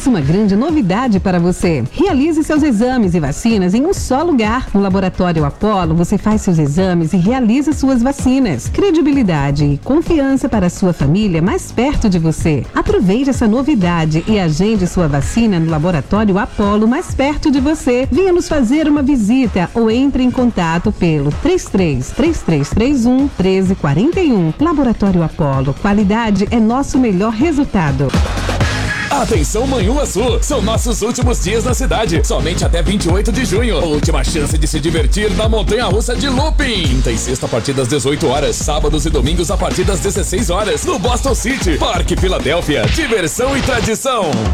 Temos uma grande novidade para você. Realize seus exames e vacinas em um só lugar. No Laboratório Apollo, você faz seus exames e realiza suas vacinas. Credibilidade e confiança para a sua família mais perto de você. Aproveite essa novidade e agende sua vacina no Laboratório Apollo mais perto de você. Venha nos fazer uma visita ou entre em contato pelo 33-3331 1341. Laboratório Apollo. Qualidade é nosso melhor resultado. Atenção Manhuaçu, são nossos últimos dias na cidade, somente até 28 de junho. Última chance de se divertir na montanha-russa de Looping. Quinta e sexta a partir das 18 horas, sábados e domingos a partir das 16 horas, no Boston City, Parque Filadélfia. Diversão e tradição.